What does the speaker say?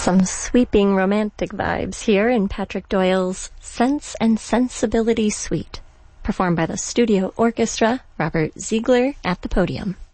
Some sweeping romantic vibes here in Patrick Doyle's Sense and Sensibility Suite, performed by the Studio Orchestra, Robert Ziegler at the podium.